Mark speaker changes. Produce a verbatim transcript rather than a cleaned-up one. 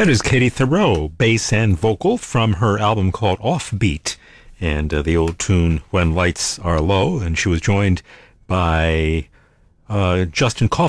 Speaker 1: That is Katie Thoreau, bass and vocal from her album called Offbeat, and uh, the old tune When Lights Are Low. And she was joined by uh, Justin Kaufman.